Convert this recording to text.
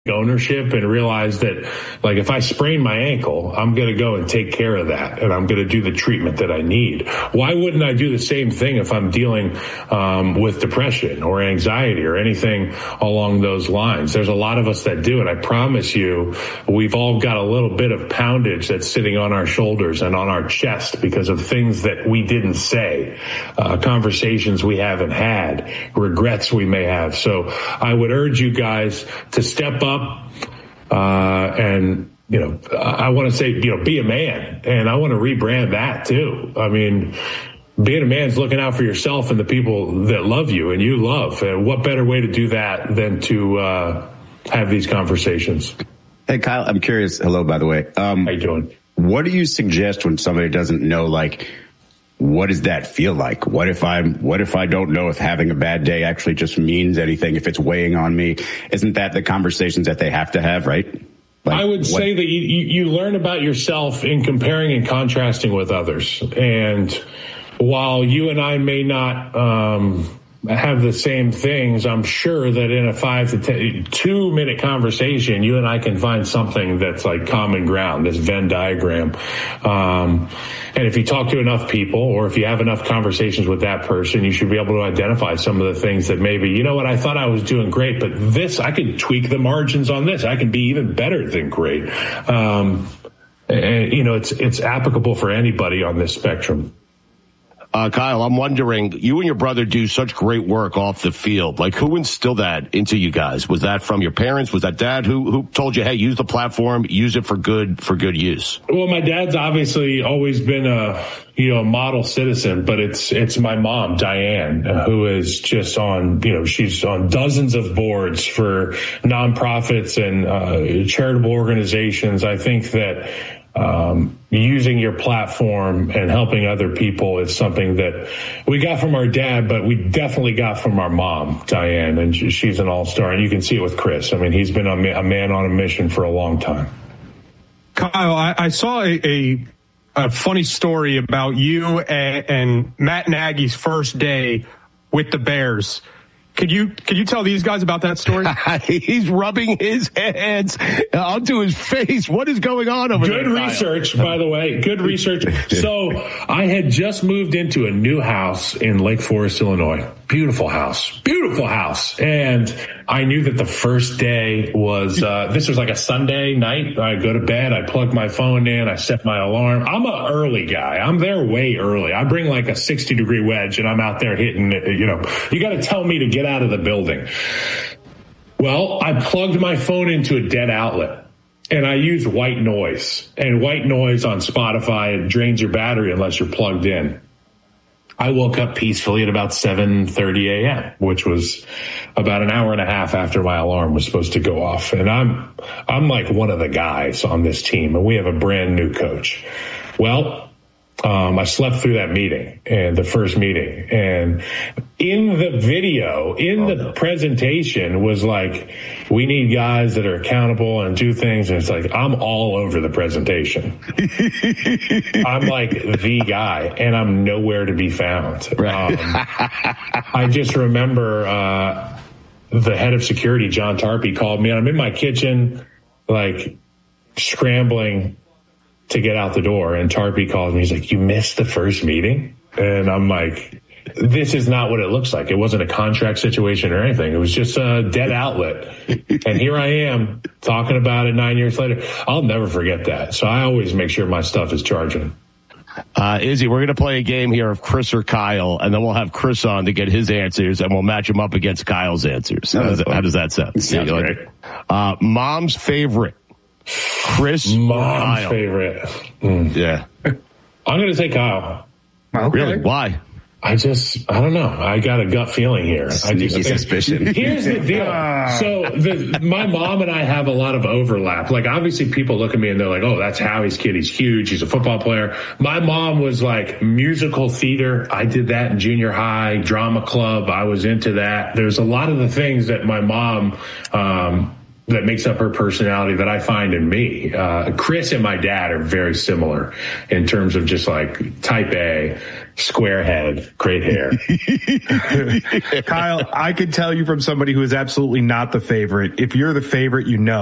ownership and realize that, like, if I sprain my ankle, I'm going to go and take care of that, and I'm going to do the treatment that I need. Why wouldn't I do the same thing if I'm dealing with depression or anxiety or anything along those lines? There's a lot of us that do, and I promise you, we've all got a little bit of poundage that's sitting on our shoulders and on our chest because of things that we didn't say, conversations we haven't had, regrets we may have. So I would urge you guys to step up and, I want to say, be a man, and I want to rebrand that too. I mean, being a man is looking out for yourself and the people that love you and you love. And what better way to do that than to have these conversations? Hey, Kyle, I'm curious. Hello, by the way. How you doing? What do you suggest when somebody doesn't know, like, what does that feel like? What if I don't know if having a bad day actually just means anything, if it's weighing on me? Isn't that the conversations that they have to have, right? Like, I would say that you learn about yourself in comparing and contrasting with others. And while you and I may not have the same things, I'm sure that in a 2 minute conversation, you and I can find something that's like common ground, this Venn diagram. And if you talk to enough people, or if you have enough conversations with that person, you should be able to identify some of the things that maybe, I thought I was doing great, but I can tweak the margins on this. I can be even better than great. And, it's applicable for anybody on this spectrum. Kyle, I'm wondering, you and your brother do such great work off the field. Like, who instilled that into you guys? Was that from your parents? Was that dad? Who told you, hey, use the platform, use it for good use? Well, my dad's obviously always been a model citizen, but it's my mom, Diane, who is just on, she's on dozens of boards for nonprofits and charitable organizations. I think that using your platform and helping other people is something that we got from our dad, but we definitely got from our mom, Diane, and she's an all-star. And you can see it with Chris. I mean, he's been a man on a mission for a long time. Kyle, I saw a funny story about you and Matt Nagy's first day with the Bears. Could you tell these guys about that story? He's rubbing his hands onto his face. What is going on over there? Good research, by the way. Good research. So I had just moved into a new house in Lake Forest, Illinois. Beautiful house. Beautiful house. And I knew that the first day was, this was like a Sunday night. I go to bed. I plug my phone in. I set my alarm. I'm an early guy. I'm there way early. I bring like a 60-degree wedge and I'm out there hitting it. You got to tell me to get out of the building. Well, I plugged my phone into a dead outlet. And I use white noise. And white noise on Spotify, it drains your battery unless you're plugged in. I woke up peacefully at about 7:30 a.m., which was about an hour and a half after my alarm was supposed to go off. And I'm like one of the guys on this team, and we have a brand new coach. Well, I slept through that meeting, and the first meeting, and in the video, the presentation was like, we need guys that are accountable and do things. And it's like, I'm all over the presentation. I'm like the guy, and I'm nowhere to be found. Right. I just remember the head of security, John Tarpey, called me, and I'm in my kitchen, like scrambling to get out the door, and Tarpey calls me. He's like, you missed the first meeting? And I'm like, this is not what it looks like. It wasn't a contract situation or anything. It was just a dead outlet. And here I am talking about it 9 years later. I'll never forget that. So I always make sure my stuff is charging. Izzy, we're going to play a game here of Chris or Kyle, and then we'll have Chris on to get his answers, and we'll match him up against Kyle's answers. How does that sound? Sounds great. Mom's favorite. Chris, mom's Kyle. favorite. Yeah. I'm going to say Kyle. Okay. Really? Why? I don't know. I got a gut feeling here. Sneaky suspicion. Here's the deal. So my mom and I have a lot of overlap. Like, obviously people look at me and they're like, oh, that's Howie's kid. He's huge. He's a football player. My mom was like musical theater. I did that in junior high, drama club. I was into that. There's a lot of the things that my mom, that makes up her personality that I find in me. Chris and my dad are very similar in terms of just like type A, square head, great hair. Kyle, I could tell you from somebody who is absolutely not the favorite. If you're the favorite, you know.